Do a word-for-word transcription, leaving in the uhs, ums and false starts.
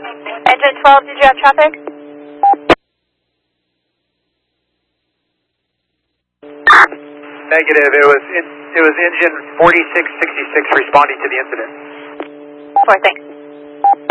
Engine twelve, did you have traffic? Negative. It was in, it was engine forty-six sixty-six responding to the incident. Four, thanks.